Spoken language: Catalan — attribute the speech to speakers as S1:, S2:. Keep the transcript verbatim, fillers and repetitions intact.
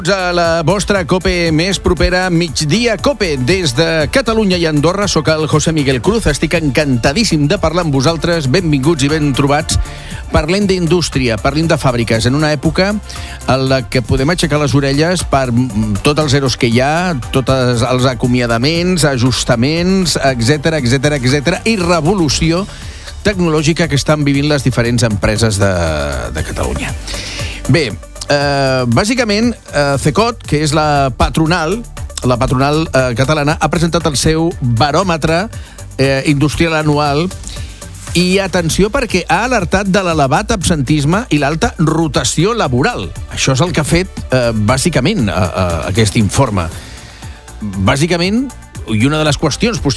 S1: A la vostra COPE més propera, Migdia COPE. Des de Catalunya i Andorra, soc el José Miguel Cruz. Estic encantadíssim de parlar amb vosaltres. Benvinguts i ben trobats. Parlem d'indústria, parlem de fàbriques, en una època en la que podem aixecar les orelles per tots els eros que hi ha, tots els acomiadaments, ajustaments, etcètera, etcètera, etcètera, i revolució tecnològica que estan vivint les diferents empreses de, de Catalunya. Bé, Uh, bàsicament, uh, CECOT, que és la patronal, la patronal uh, catalana, ha presentat el seu baròmetre uh, industrial anual i atenció perquè ha alertat de l'elevat absentisme i l'alta rotació laboral. Això és el que ha fet, uh, bàsicament, uh, uh, aquest informe. Bàsicament, i una de les qüestions